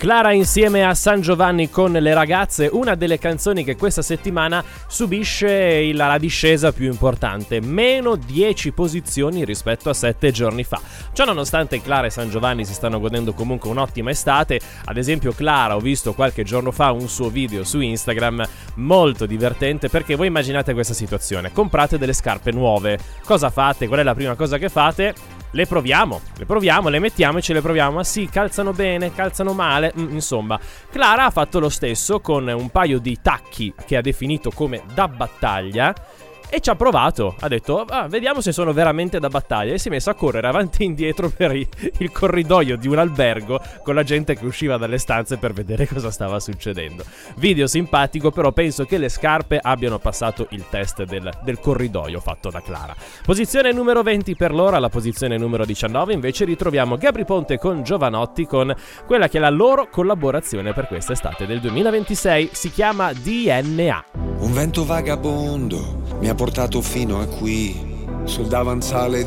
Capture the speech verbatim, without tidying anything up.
Clara insieme a San Giovanni con Le ragazze, una delle canzoni che questa settimana subisce il, la discesa più importante, meno dieci posizioni rispetto a sette giorni fa. Ciò nonostante Clara e San Giovanni si stanno godendo comunque un'ottima estate. Ad esempio Clara, ho visto qualche giorno fa un suo video su Instagram molto divertente, perché voi immaginate questa situazione: comprate delle scarpe nuove, cosa fate? Qual è la prima cosa che fate? Le proviamo, le proviamo, le mettiamo e ce le proviamo. Ma sì, calzano bene, calzano male, mm, insomma. Clara ha fatto lo stesso con un paio di tacchi che ha definito come da battaglia e ci ha provato, ha detto ah, vediamo se sono veramente da battaglia, e si è messa a correre avanti e indietro per i, il corridoio di un albergo con la gente che usciva dalle stanze per vedere cosa stava succedendo. Video simpatico, però penso che le scarpe abbiano passato il test del, del corridoio fatto da Clara. Posizione numero venti per l'ora. Alla posizione numero diciannove invece ritroviamo Gabry Ponte con Giovanotti, con quella che è la loro collaborazione per quest'estate del duemilaventisei, si chiama D N A. Un vento vagabondo mi ha portato fino a qui, sul davanzale